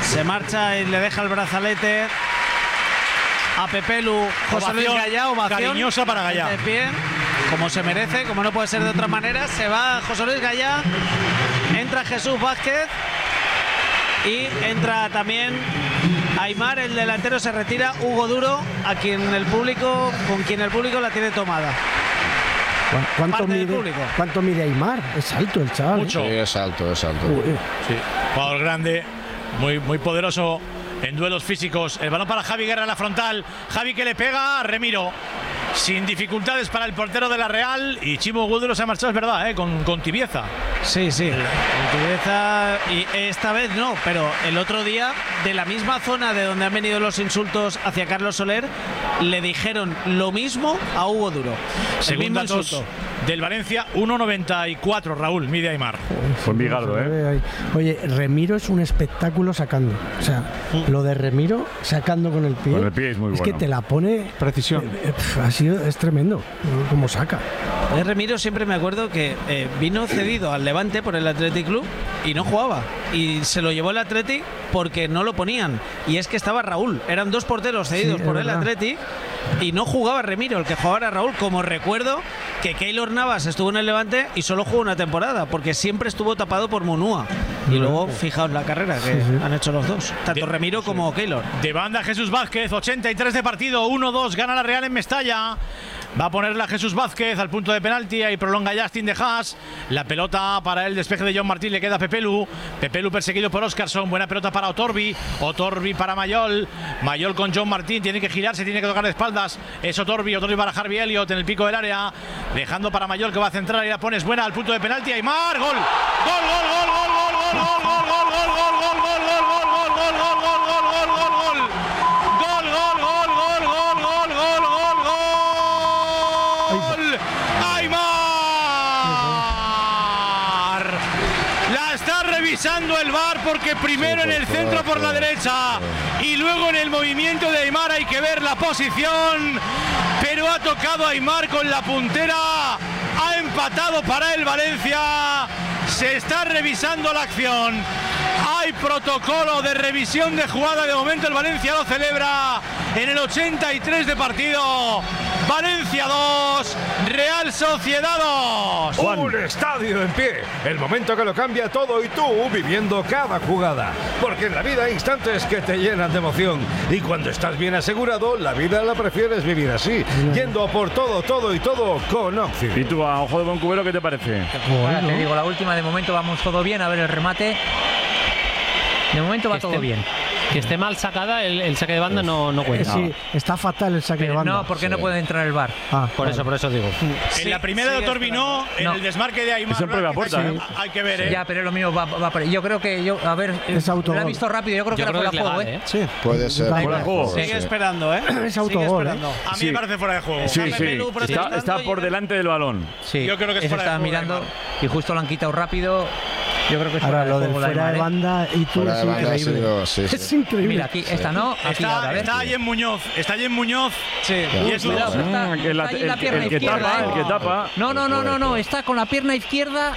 Se marcha y le deja el brazalete a Pepelu. José Luis Gallá, ovación cariñosa para Gallá. De pie, como se merece, como no puede ser de otra manera. Se va José Luis Gallá, entra Jesús Vázquez y entra también Aimar, el delantero. Se retira Hugo Duro, con quien el público la tiene tomada. ¿Cuánto mide Aimar? Es alto el chaval. Mucho. Sí, es alto. Sí. Jugador grande, muy poderoso en duelos físicos. El balón para Javi Guerra en la frontal. Javi que le pega a Remiro. Sin dificultades para el portero de la Real. Y Chimo Guduro se ha marchado, es verdad, con tibieza. Sí, con tibieza. Y esta vez no, pero el otro día, de la misma zona de donde han venido los insultos hacia Carlos Soler, le dijeron lo mismo a Hugo Duro. Según datos del Valencia, 1,94, Raúl, mide Aimar. Fue Migaldo, ¿eh? Oye, Remiro es un espectáculo sacando. O sea, lo de Remiro sacando con el pie. Con el pie es muy bueno. Es que te la pone. Precisión. Es tremendo como saca. Remiro siempre me acuerdo que vino cedido al Levante por el Athletic Club y no jugaba. Y se lo llevó el Athletic porque no lo ponían. Y es que estaba Raúl. Eran dos porteros cedidos por el Athletic y no jugaba Remiro. El que jugaba era Raúl. Como recuerdo que Keylor Navas estuvo en el Levante y solo jugó una temporada porque siempre estuvo tapado por Munúa. Y luego, fijaos la carrera que han hecho los dos, tanto Remiro como Keylor. De banda Jesús Vázquez, 83 de partido, 1-2, gana la Real en Mestalla. Va a ponerla Jesús Vázquez al punto de penalti y prolonga Justin de Haas. La pelota para el despeje de John Martín, le queda a Pepelu. Pepelu perseguido por Óscarson, buena pelota para Otorbi. Otorbi para Mayol. Mayol con John Martín, tiene que girarse, tiene que tocar de espaldas. Es Otorbi para Harvey Elliott en el pico del área. Dejando para Mayol que va a centrar y la pones buena al punto de penalti. Aimar, gol. Revisando el VAR porque primero en el centro por la derecha y luego en el movimiento de Aimar hay que ver la posición, pero ha tocado a Aimar con la puntera, ha empatado para el Valencia, se está revisando la acción, hay protocolo de revisión de jugada, de momento el Valencia lo celebra en el 83 de partido. Valencia 2, Real Sociedad 2. Un estadio en pie, el momento que lo cambia todo y tú viviendo cada jugada. Porque en la vida hay instantes que te llenan de emoción y cuando estás bien asegurado, la vida la prefieres vivir así, yendo a por todo con Oxy. ¿Y tú, a ojo de buen cubero, qué te parece? Ahora te digo, la última de momento vamos todo bien, a ver el remate. De momento va todo bien. Que esté mal sacada, el saque de banda no cuenta. Sí, está fatal el saque de banda. No, porque no puede entrar el VAR. Por eso digo. En la primera de Otorbi no, en el desmarque de Aimar. Es en propia puerta, hay que ver, Ya, pero lo mío va por ahí. Yo creo que a ver, lo he visto rápido, yo creo que era fuera de juego, Sí. Puede ser. Fuera de juego. Sigue esperando, Es autogol, A mí me parece fuera de juego. Sí. Está por delante del balón. Sí, yo creo que es fuera de estaba juego, mirando Aimar. y justo lo han quitado rápido. Yo creo que es Ahora lo del juego fuera de banda y tú Fuera es de banda ha increíble. sido, sí. Es increíble. Mira, aquí esta no, aquí ahora, a ver. Está Jen Muñoz. Sí. Y es Cuidado, dos. está ahí la pierna El que izquierda. tapa. No, está con la pierna izquierda.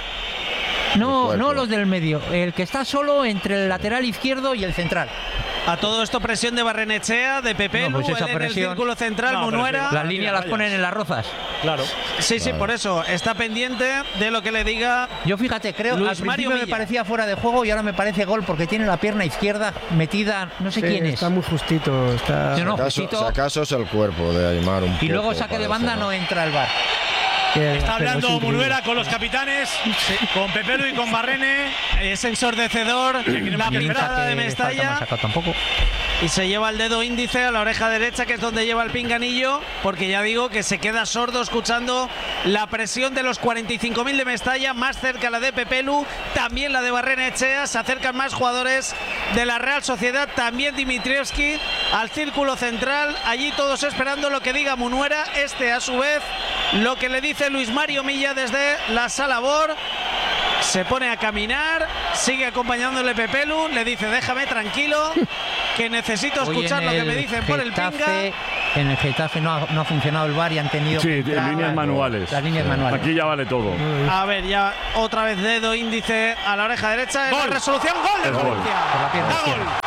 No los del medio. El que está solo entre el lateral izquierdo y el central. A todo esto presión de Barrenechea, de Pepelu, No, pues esa él en el presión. círculo central, Munuera. Las líneas las ponen en las rozas. Claro. Sí, por eso está pendiente de lo que le diga. Yo fíjate, creo Luis al principio Mario me Milla. parecía fuera de juego y ahora me parece gol porque tiene la pierna izquierda metida, no sé Sí, quién es. está muy justito. Está... Sí, no, Si justito. acaso es el cuerpo de Aimar un poco. Y luego saque de banda no entra el VAR. Está hablando Munuera con los capitanes, con Pepelu y con Barrene. Es ensordecedor, la pintada de Mestalla. Tampoco. Y se lleva el dedo índice a la oreja derecha, que es donde lleva el pinganillo, porque ya digo que se queda sordo escuchando la presión de los 45.000 de Mestalla, más cerca la de Pepelu, también la de Barrenechea, se acercan más jugadores de la Real Sociedad, también Dimitrievski al círculo central, allí todos esperando lo que diga Munuera, a su vez lo que le dice Luis Mario Milla desde la sala BOR. Se pone a caminar, sigue acompañándole Pepelu, le dice déjame tranquilo, que necesito escuchar lo que me dicen por el pinga. En el Getafe no ha funcionado el VAR y han tenido que entrar líneas manuales. Las líneas manuales. Aquí ya vale todo. A ver, ya otra vez dedo índice a la oreja derecha. ¡Gol! La resolución, gol de Es gol. Valencia. Por la pierna Da izquierda. gol.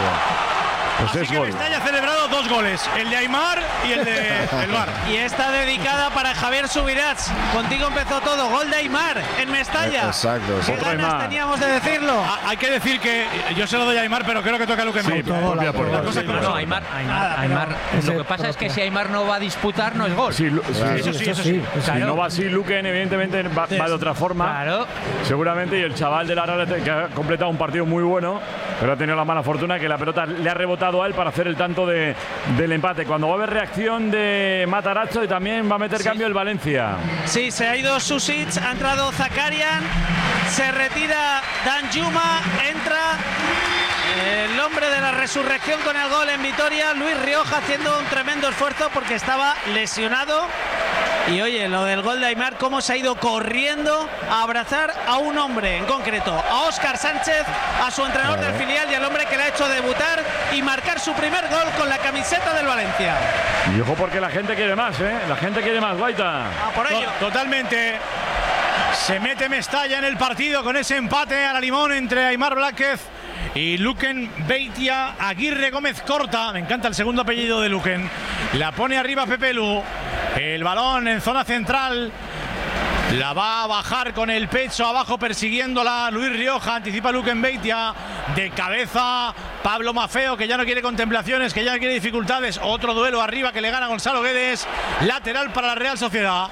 Pues Así es que gol. Mestalla ha celebrado 2 goles, el de Aimar y el de El Bar. Y está dedicada para Javier Subirats. Contigo empezó todo. Gol de Aimar en Mestalla. Exacto. ¿Qué Otro ganas Aimar. teníamos de decirlo? Hay que decir que yo se lo doy a Aimar, pero creo que toca a Luque Sí, Mouto. propia por Las gol. cosas como No, son. Aimar, pero lo que ese pasa es que propio. si Aimar no va a disputar, no es gol. Sí, Eso sí, eso sí. Si no va así, Luquen evidentemente va de otra forma. Claro. Seguramente, y el chaval de la Real que ha completado un partido muy bueno, pero ha tenido la mala fortuna que la pelota le ha rebotado a él para hacer el tanto del empate. Cuando va a haber reacción de Matarazzo y también va a meter cambio el Valencia. Sí, se ha ido Susic, ha entrado Zakarian, se retira Danjuma, entra el hombre de la resurrección con el gol en Vitoria, Luis Rioja, haciendo un tremendo esfuerzo porque estaba lesionado. Y oye, lo del gol de Aimar, cómo se ha ido corriendo a abrazar a un hombre en concreto, a Óscar Sánchez, a su entrenador del filial y al hombre que le ha hecho debutar y marcar su primer gol con la camiseta del Valencia. Y ojo porque la gente quiere más, ¿eh? La gente quiere más, Guaita. A por ello. Totalmente. Se mete Mestalla en el partido con ese empate a la limón entre Aimar Blázquez y Luquen Beitia. Aguirre Gómez Corta, me encanta el segundo apellido de Luquen. La pone arriba Pepelu. El balón en zona central. La va a bajar con el pecho abajo persiguiéndola Luis Rioja, anticipa Luquen Beitia. De cabeza Pablo Mafeo, que ya no quiere contemplaciones, que ya no quiere dificultades. Otro duelo arriba que le gana Gonzalo Guedes. Lateral para la Real Sociedad.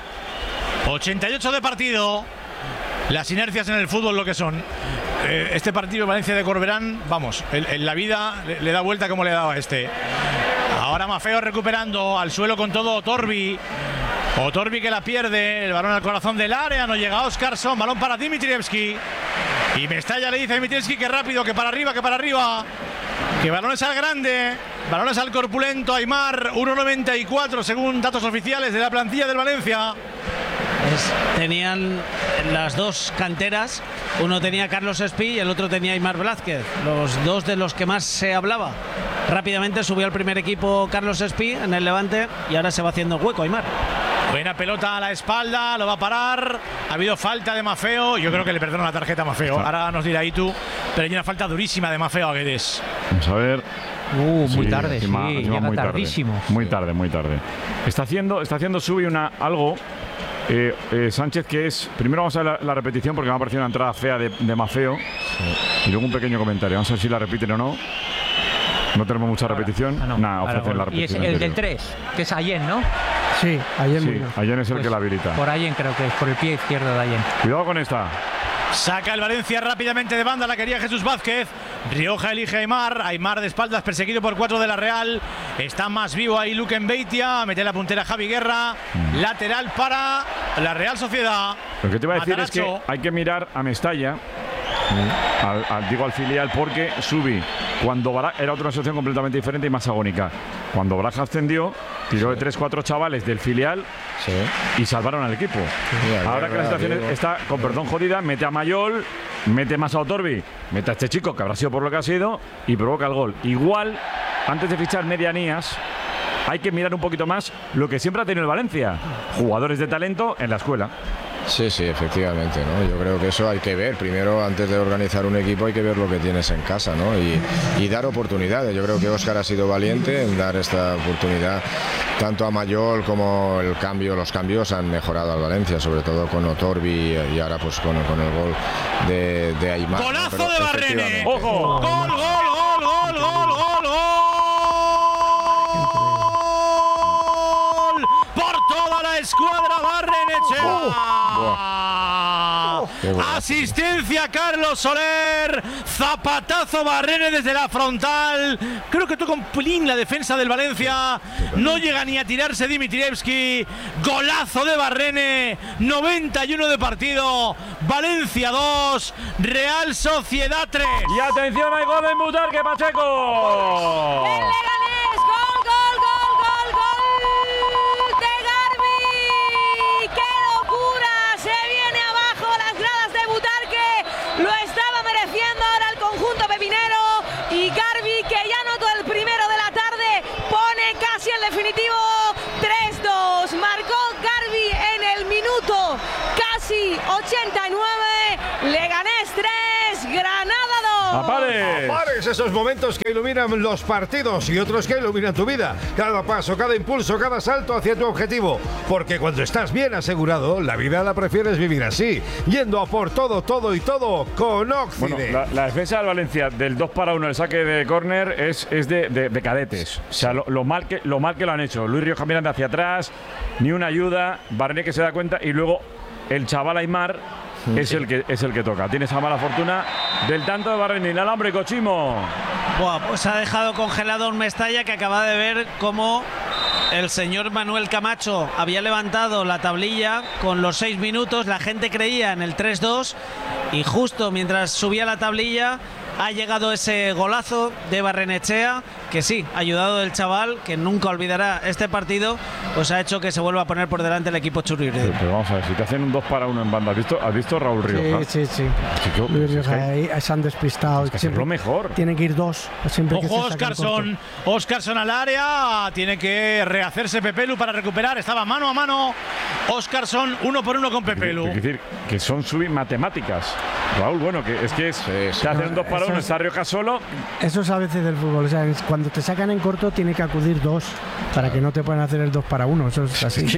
88 de partido. Las inercias en el fútbol lo que son. Este partido de Valencia de Corberán, vamos, en la vida le da vuelta como le daba este. Ahora Mafeo recuperando al suelo con todo Otorbi. Otorbi que la pierde, el balón al corazón del área, no llega Oscarson, balón para Dimitrievski. Y Mestalla le dice a Dimitrievski que rápido, que para arriba, que balones al grande, balones al corpulento Aimar, 1.94 según datos oficiales de la plantilla del Valencia. Tenían las dos canteras, uno tenía Carlos Espí y el otro tenía Aimar Blázquez, los dos de los que más se hablaba. Rápidamente subió al primer equipo Carlos Espí en el Levante y ahora se va haciendo hueco Aimar. Buena pelota a la espalda, lo va a parar. Ha habido falta de Mafeo. Yo creo que le perdonan la tarjeta a Mafeo. Ahora nos dirá Itu, pero hay una falta durísima de Mafeo a Guedes. Vamos a ver. Muy Sí, tarde, encima llega muy tarde. tardísimo. Muy tarde. Está haciendo Subi algo. Sánchez, que es. Primero vamos a ver la repetición porque me ha parecido una entrada fea de Mafeo. Y luego un pequeño comentario. Vamos a ver si la repiten o no. No tenemos mucha repetición. no. Nada, ofrecen la Y es repetición. el del 3, que es Allen, ¿no? Sí, ayer Sí, mismo. Allen es el Pues que la habilita. Por Allen creo que es, por el pie izquierdo de Allen. Cuidado con esta. Saca el Valencia rápidamente de banda, la quería Jesús Vázquez. Rioja elige a Aimar. Aimar de espaldas, perseguido por 4 de la Real. Está más vivo ahí Luquen Beitia. Mete la puntera Javi Guerra. Lateral para la Real Sociedad. Lo que te iba a decir es que Matarazzo. hay que mirar a Mestalla, digo al filial, porque Subi, cuando Baraja, era otra situación completamente diferente y más agónica. Cuando Baraja ascendió, tiró de 3-4 chavales del filial y salvaron al equipo. Ahora que la situación está, con perdón jodida, mete a Mayol, mete más a Otorbi, mete a este chico que habrá sido por lo que ha sido y provoca el gol. Igual, antes de fichar medianías, hay que mirar un poquito más lo que siempre ha tenido el Valencia: jugadores de talento en la escuela. Sí, efectivamente, ¿no? Yo creo que eso hay que ver. Primero, antes de organizar un equipo, hay que ver lo que tienes en casa, ¿no? Y dar oportunidades. Yo creo que Óscar ha sido valiente en dar esta oportunidad. Tanto a Mayol como los cambios han mejorado al Valencia, sobre todo con Otorbi y ahora pues con el gol de Aimar. Golazo ¿no? de Barrene. Efectivamente. ¡Ojo! Gol. Por toda la escuadra Barrenechea. Qué bueno. Asistencia Carlos Soler. Zapatazo Barrene desde la frontal. Creo que toca un pelín la defensa del Valencia. No llega ni a tirarse Dimitrievski. Golazo de Barrene. 91 de partido. Valencia 2. Real Sociedad 3. Y atención, hay gol en Butarque, Pacheco. ¡El Leganés! ¡Gol de Garbi! ¡Qué locura! Se viene abajo las gradas de Butarque. Lo estaba mereciendo ahora el conjunto pepinero. Y Garbi, que ya anotó el primero de la tarde, pone casi el definitivo 3-2. Marcó Garbi en el minuto casi 89. Leganés 3, Granada 2. ¡Apares! Apares, esos momentos que iluminan los partidos y otros que iluminan tu vida. Cada paso, cada impulso, cada salto hacia tu objetivo. Porque cuando estás bien asegurado, la vida la prefieres vivir así, yendo a por todo, todo y todo con Oxide. Bueno, la defensa del Valencia del 2-1, el saque de córner, es de cadetes. O sea, lo mal que lo han hecho. Luis Rioja mirando hacia atrás, ni una ayuda, Barné que se da cuenta y luego el chaval Aimar es el que toca. Tiene esa mala fortuna del tanto de Barné. El alambre, Cochimo. Buah, pues ha dejado congelado un Mestalla que acaba de ver cómo el señor Manuel Camacho había levantado la tablilla con los 6 minutos. La gente creía en el 3-2 y justo mientras subía la tablilla ha llegado ese golazo de Barrenechea, que sí, ayudado del chaval, que nunca olvidará este partido, pues ha hecho que se vuelva a poner por delante el equipo churribre. Pero vamos a ver, si te hacen un 2-1 en banda, ¿has visto Raúl Rioja? Sí. Luis Rioja, ahí se han despistado. Es lo mejor. Tienen que ir 2. Ojo, Óscarson al área. Tiene que rehacerse Pepelu para recuperar. Estaba mano a mano Óscarson, 1-1 con Pepelu. Es decir, que son matemáticas. Raúl, bueno, que se hacen un 2-1, está Rioja solo. Eso es a veces del fútbol. O sea, cuando te sacan en corto, tiene que acudir 2 para que no te puedan hacer el 2-1. Eso es así.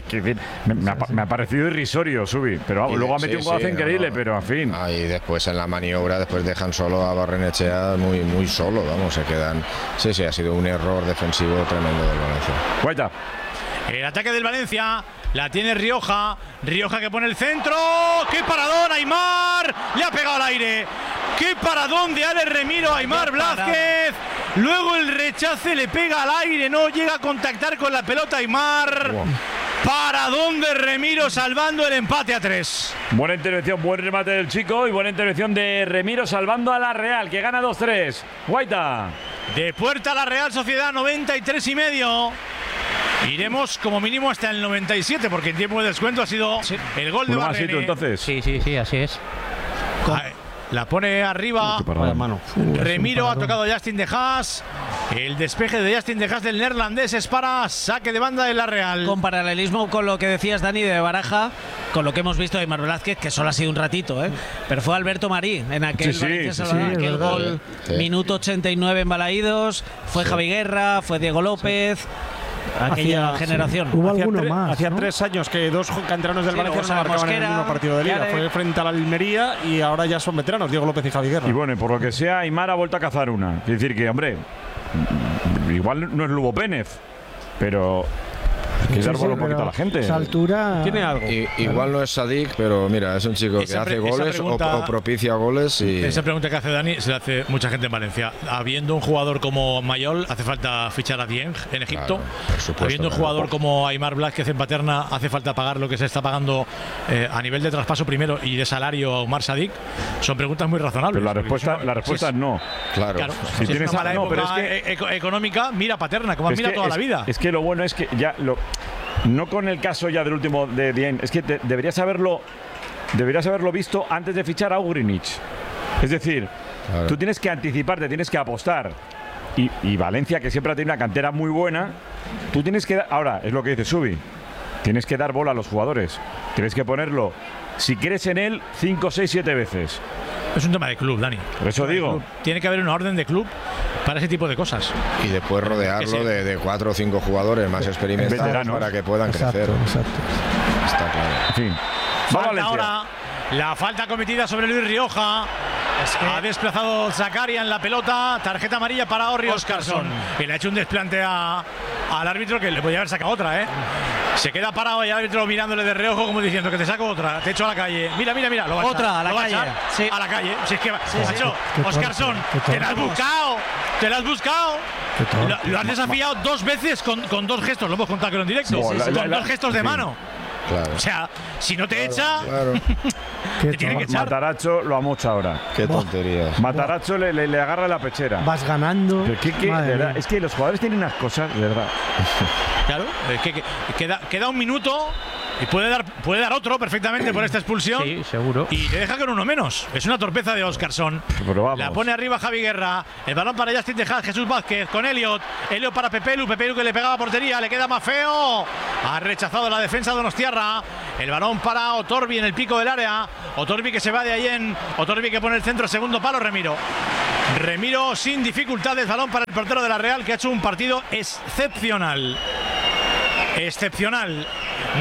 Me ha parecido irrisorio, Subi. Pero vamos, luego ha metido un golazo increíble, pero en fin. Y después en la maniobra, después dejan solo a Barrenechea muy solo, vamos, se quedan. Sí, ha sido un error defensivo tremendo del Valencia. Guaita. El ataque del Valencia la tiene Rioja. Rioja que pone el centro. ¡Qué paradón, Aimar! Le ha pegado al aire. ¡Qué paradón de Alex Remiro a Aimar Blázquez! Luego el rechace le pega al aire. No llega a contactar con la pelota Aimar. Wow. Paradón de Remiro salvando el empate a 3. Buena intervención, buen remate del chico y buena intervención de Remiro salvando a la Real, que gana 2-3. Guaita. De puerta a la Real Sociedad, 93,5. Iremos como mínimo hasta el 97, porque en tiempo de descuento ha sido el gol de Barrene. Entonces. Sí, así es. La pone arriba. Remiro ha tocado Justin de Haas. El despeje de Justin de Haas del neerlandés es para saque de banda de la Real. Con paralelismo con lo que decías, Dani, de Baraja, con lo que hemos visto de Aimar Velázquez, que solo ha sido un ratito, pero fue Alberto Marí en aquel, aquel gol, minuto 89 en Balaídos. Fue Javi Guerra, fue Diego López. Aquella generación. Hubo alguno más. Hacía 3 años que 2 canteranos del Valencia no marcaban en el mismo partido de Liga. Fue frente a la Almería y ahora ya son veteranos, Diego López y Javi Guerra. Y bueno, y por lo que sea, Aimar ha vuelto a cazar una. Es decir, que, hombre, igual no es Lugo Pénez, pero hay que dar un poquito a la gente. Esa altura tiene algo. Igual no es Sadik, pero mira, es un chico que hace goles o propicia goles. Esa pregunta que hace Dani se la hace mucha gente en Valencia. Habiendo un jugador como Mayol, ¿hace falta fichar a Dieng en Egipto? Claro, habiendo un jugador como Aimar Blázquez en Paterna, ¿hace falta pagar lo que se está pagando a nivel de traspaso primero y de salario a Omar Sadik? Son preguntas muy razonables. Pero la respuesta es no. Claro. Si tienes una mala época económica, mira Paterna, como mira toda la vida. Es que lo bueno es que ya no con el caso ya del último de Dieng, es que deberías haberlo visto antes de fichar a Ugrinic. Es decir, tú tienes que anticiparte, tienes que apostar. Y Valencia, que siempre ha tenido una cantera muy buena, tú tienes que ahora, es lo que dice Subi, tienes que dar bola a los jugadores. Tienes que ponerlo, si crees en él, 5, 6, 7 veces. Es un tema de club, Dani. Por eso digo. Tiene que haber una orden de club para ese tipo de cosas. Y después rodearlo de 4 o 5 jugadores más experimentados para que puedan crecer. Exacto. Está claro. En fin. Falta ahora la falta cometida sobre Luis Rioja. Ha desplazado Zakaria en la pelota. Tarjeta amarilla para Orri Óscarson. Y le ha hecho un desplante al árbitro que le podía haber sacado otra, Se queda parado y el árbitro mirándole de reojo como diciendo que te saco otra, te echo a la calle. Mira, lo va a otra, echar, a la calle. Sí. A la calle. Si es que macho, Óscarson, te la has buscado. Lo has desafiado 2 veces con 2 gestos, lo hemos contado que en directo. Con 2 gestos de mano. Claro. O sea, si no te echa, te tiene que echar. Mataracho lo amocha ahora. Qué tontería. Mataracho le agarra la pechera. Vas ganando. De verdad, es que los jugadores tienen unas cosas, de verdad. Claro, es que queda 1 minuto y puede dar otro perfectamente por esta expulsión. Sí, seguro. Y te deja con 1 menos. Es una torpeza de Óscarson. La pone arriba Javi Guerra. El balón para Justin de Haas, Jesús Vázquez con Elliot. Elliot para Pepelu que le pegaba a portería. Le queda más feo. Ha rechazado la defensa de Donostiarra. El balón para Otorbi en el pico del área. Otorbi que se va de ahí Otorbi que pone el centro, segundo palo, Remiro. Remiro sin dificultades, balón para el portero de la Real, que ha hecho un partido excepcional. Excepcional.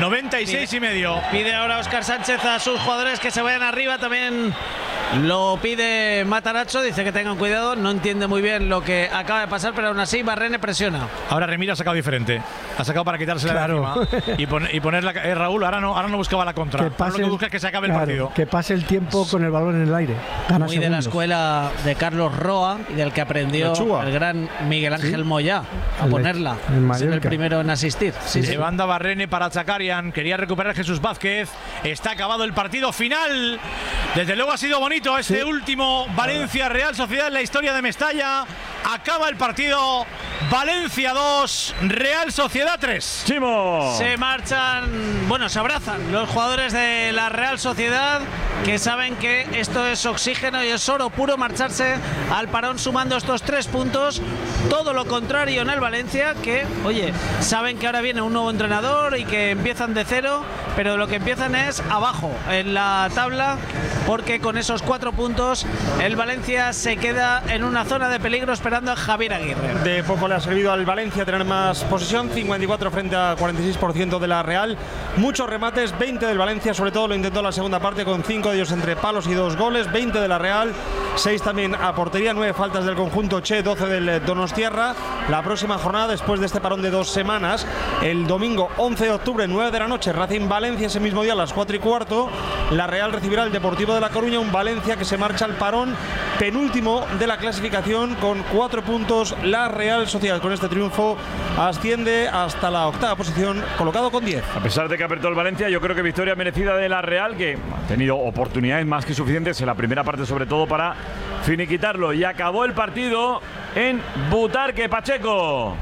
96,5. Pide ahora Óscar Sánchez a sus jugadores que se vayan arriba. También lo pide Matarazzo. Dice que tengan cuidado. No entiende muy bien lo que acaba de pasar, pero aún así Barrene presiona. Ahora Remiro ha sacado diferente. Ha sacado para quitársela de encima y ponerla. Raúl ahora no buscaba la contra. Ahora lo que busca es que se acabe el partido. Que pase el tiempo con el balón en el aire. Gana muy segundos. De la escuela de Carlos Roa y del que aprendió el gran Miguel Ángel Moyá a ponerla. Es el primero en asistir. Se banda Barrene para Zakarian. Quería recuperar Jesús Vázquez. Está acabado el partido final. Desde luego ha sido bonito este último Valencia Real Sociedad en la historia de Mestalla. Acaba el partido. Valencia 2, Real Sociedad 3. Chimo. Se marchan, se abrazan los jugadores de la Real Sociedad, que saben que esto es oxígeno y es oro puro marcharse al parón sumando estos 3 puntos. Todo lo contrario en el Valencia, que, saben que ahora viene un nuevo entrenador y que empiezan de cero, pero lo que empiezan es abajo en la tabla, porque con esos 4 puntos el Valencia se queda en una zona de peligro esperando a Javier Aguirre. De poco le ha servido al Valencia tener más posesión, 54 frente a 46% de la Real. Muchos remates, 20 del Valencia, sobre todo lo intentó en la segunda parte con 5 de ellos entre palos y 2 goles, 20 de la Real, 6 también a portería, 9 faltas del conjunto Che, 12 del Donostiarra. La próxima jornada, después de este parón de 2 semanas, el domingo 11 de octubre, 9 de la noche, Racing Valencia, ese mismo día a las 4:15, la Real recibirá el Deportivo de La Coruña, un Valencia que se marcha al parón, penúltimo de la clasificación con 4 puntos. La Real Sociedad con este triunfo asciende hasta la 8ª posición, colocado con 10. A pesar de que apretó el Valencia, yo creo que victoria merecida de la Real, que ha tenido oportunidades más que suficientes en la primera parte, sobre todo para finiquitarlo. Y acabó el partido en Butarque. Pacheco.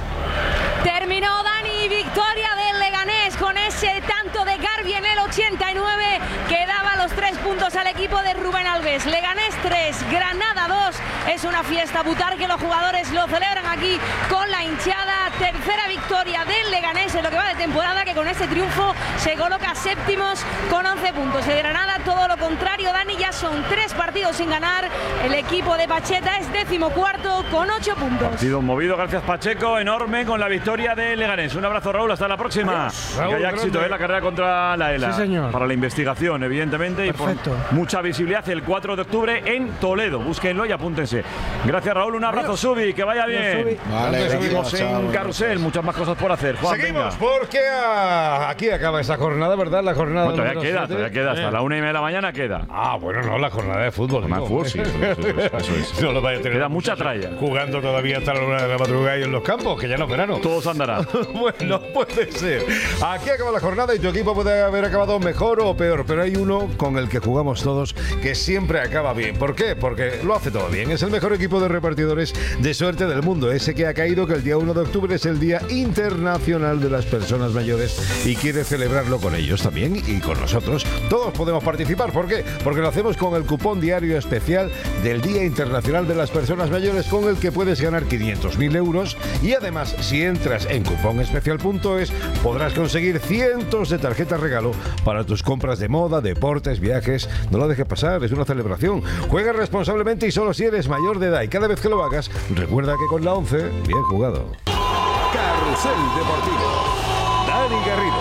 Terminó, Dani, victoria del Leganés con ese tanto de Garbi en el 89 que daba los 3 puntos al equipo de Rubén Alves. Leganés 3, Granada 2. Es una fiesta Butarque, los jugadores lo celebran aquí con la hinchada. Tercera victoria del Leganés en lo que va de temporada, que con este triunfo se coloca séptimos con 11 puntos. El Granada todo lo contrario, Dani, ya son 3 partidos sin ganar. El equipo de Pacheta es 14º con 8 puntos. Partido movido, gracias Pacheco, enorme con la victoria de Leganés. Un abrazo, Raúl, hasta la próxima. Raúl, que haya éxito en la carrera contra la ELA. Sí, señor. Para la investigación, evidentemente. Perfecto. Y por mucha visibilidad el 4 de octubre en Toledo. Búsquenlo y apúntense. Gracias, Raúl. Un abrazo, Subi. Que vaya bien. Vale, seguimos en Carrusel. Muchas más cosas por hacer. Juan, Seguimos venga. porque aquí acaba esta jornada, ¿verdad? La jornada Bueno, todavía queda. Hasta la 1:30 de la mañana queda. Bueno, no, la jornada de fútbol. Más fútbol, sí. Eso es. No lo vaya a tener. Queda mucha tralla. Jugando todavía hasta la 1 de la madrugada y en los campos, que ya no es verano. Todos andarán. Bueno, puede ser. Aquí acaba la jornada y tu equipo puede haber acabado mejor o peor, pero hay uno con el que jugamos todos que siempre acaba bien. ¿Por qué? Porque lo hace todo bien. Es el mejor equipo de repartidores de suerte del mundo. Ese que ha caído que el día 1 de octubre es el Día Internacional de las Personas Mayores y quiere celebrarlo con ellos también y con nosotros. Todos podemos participar. ¿Por qué? Porque lo hacemos con el cupón diario especial del Día Internacional de las Personas Mayores, con el que puedes ganar 500.000 euros y además, si entras en cuponespecial.es, podrás conseguir cientos de tarjetas regalo para tus compras de moda, deportes, viajes. No lo dejes pasar, es una celebración. Juega responsablemente y solo si eres mayor de edad, y cada vez que lo hagas, recuerda que con la 11, bien jugado. Carrusel Deportivo. Dani Garrido.